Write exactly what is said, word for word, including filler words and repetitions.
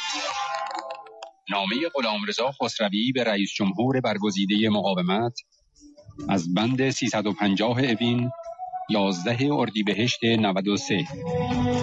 نامه غلامرضا خسروی به رئیس جمهور برگزیده مقاومت از بند سیصد و پنجاه اوین یازده اردیبهشت نود و سه.